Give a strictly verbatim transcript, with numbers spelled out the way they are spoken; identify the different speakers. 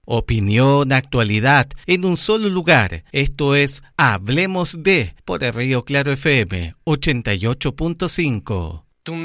Speaker 1: Opinión, actualidad, en un solo lugar. Esto es Hablemos de, por el Río Claro F M ochenta y ocho punto cinco.